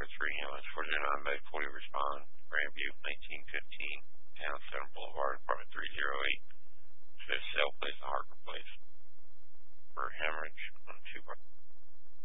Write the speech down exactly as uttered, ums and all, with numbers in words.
three ambulance, four zero nine Med forty respond, Grandview, nineteen fifteen, Town Center Boulevard, apartment three oh eight. Fifth cell, place a heart replacement.